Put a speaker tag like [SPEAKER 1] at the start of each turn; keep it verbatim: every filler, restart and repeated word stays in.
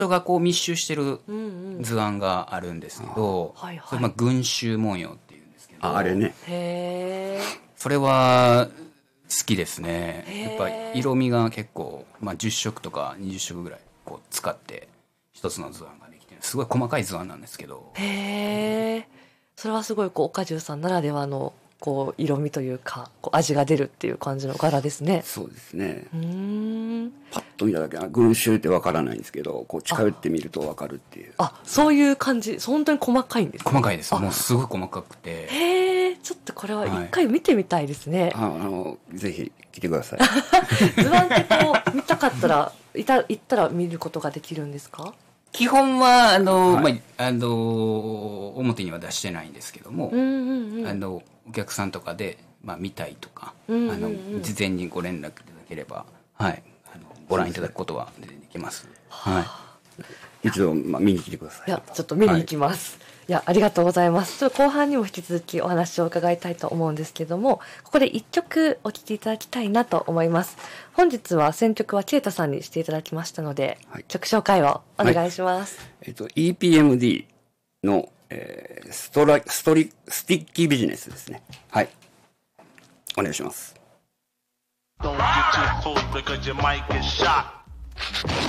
[SPEAKER 1] トがこう密集してる図案があるんですけど、
[SPEAKER 2] はいはい、
[SPEAKER 1] それまあ群衆文様っていうんですけど、
[SPEAKER 3] あ、あれね。
[SPEAKER 2] へー。
[SPEAKER 1] それは好きですね。やっぱり色味が結構、まあ、じゅっしょくとかにじゅっしょくぐらいこう使って一つの図案ができてる、すごい細かい図案なんですけど。
[SPEAKER 2] へー。それはすごいこう岡重さんならではのこう色味というかこう味が出るっていう感じの柄ですね。
[SPEAKER 3] そうですね。
[SPEAKER 2] うーん。
[SPEAKER 3] パッと見ただけ群衆ってわからないんですけど、こう近寄ってみるとわかるっていう。
[SPEAKER 2] あ、そういう感じ。本当に細かいんですね。
[SPEAKER 1] 細かいです。もうすごい細かくて。
[SPEAKER 2] へー。ちょっとこれは一回見てみたいですね。
[SPEAKER 3] はい、ああのぜひ来てください。
[SPEAKER 2] 図案ってこう見たかったらいた行ったら見ることができるんですか？
[SPEAKER 1] 基本はあの、
[SPEAKER 3] はい、
[SPEAKER 1] まあ、あの表には出してないんですけども、
[SPEAKER 2] うんうんうん、
[SPEAKER 1] あのお客さんとかで、まあ、見たいとか、
[SPEAKER 2] うんうんうん、
[SPEAKER 1] あの事前にご連絡いただければ、はい、あのご覧いただくことはできます。はい、
[SPEAKER 3] 一度、まあ、見に来てください。
[SPEAKER 2] いやちょっと見に行きます。はい、いやありがとうございます。ちょっと後半にも引き続きお話を伺いたいと思うんですけども、ここで一曲お聴きいただきたいなと思います。本日は選曲はケイタさんにしていただきましたので、はい、曲紹介をお願いします。はい、
[SPEAKER 3] えっと イーピーエムディー の、えー、ストラストリスティッキービジネスですね。はい、お願いします。Don't get too close because you might get shot.